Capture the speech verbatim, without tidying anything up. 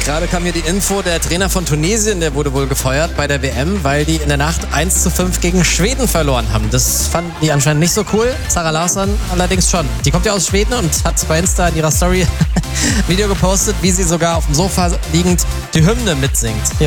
Gerade kam hier die Info, der Trainer von Tunesien, der wurde wohl gefeuert bei der W M, weil die in der Nacht eins zu fünf gegen Schweden verloren haben. Das fanden die anscheinend nicht so cool. Sarah Larsson allerdings schon. Die kommt ja aus Schweden und hat bei Insta in ihrer Story ein Video gepostet, wie sie sogar auf dem Sofa liegend die Hymne mitsingt. Ja.